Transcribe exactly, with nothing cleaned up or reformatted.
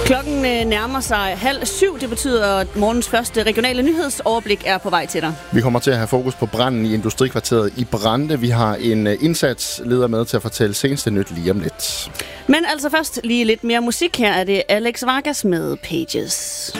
Klokken nærmer sig halv syv. Det betyder, at morgens første regionale nyhedsoverblik er på vej til dig. Vi kommer til at have fokus på branden i Industrikvarteret i Brande. Vi har en indsatsleder med til at fortælle seneste nyt lige om lidt. Men altså først lige lidt mere musik. Her er det Alex Vargas med Pages.